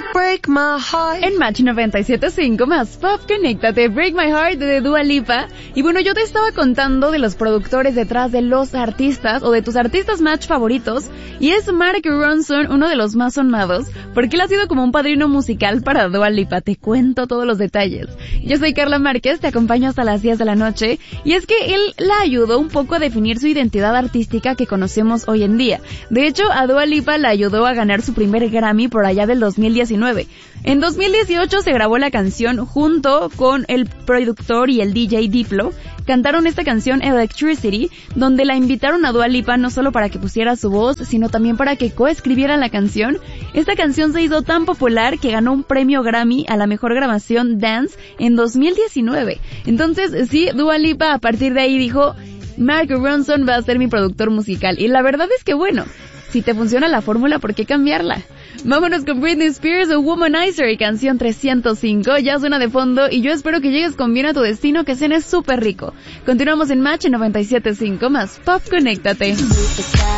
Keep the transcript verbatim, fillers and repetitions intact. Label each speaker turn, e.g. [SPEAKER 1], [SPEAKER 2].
[SPEAKER 1] Break My Heart.
[SPEAKER 2] En Match noventa y siete punto cinco más Pop, conéctate, Break My Heart de Dua Lipa. Y bueno, yo te estaba contando de los productores detrás de los artistas o de tus artistas Match favoritos, y es Mark Ronson, uno de los más sonados, porque él ha sido como un padrino musical para Dua Lipa. Te cuento todos los detalles. Yo soy Carla Márquez, te acompaño hasta las diez de la noche, y es que él la ayudó un poco a definir su identidad artística que conocemos hoy en día. De hecho, a Dua Lipa la ayudó a ganar su primer Grammy por allá del dos mil diecinueve. En dos mil dieciocho se grabó la canción junto con el productor y el D J Diplo. Cantaron esta canción Electricity, donde la invitaron a Dua Lipa no solo para que pusiera su voz, sino también para que coescribiera la canción. Esta canción se hizo tan popular que ganó un premio Grammy a la mejor grabación dance en dos mil diecinueve. Entonces, sí, Dua Lipa a partir de ahí dijo, Mark Ronson va a ser mi productor musical. Y la verdad es que bueno, si te funciona la fórmula, ¿por qué cambiarla? Vámonos con Britney Spears, Womanizer, y canción trescientos cinco, ya suena de fondo, y yo espero que llegues con bien a tu destino, que cenes súper rico. Continuamos en Match noventa y siete punto cinco más Pop, conéctate.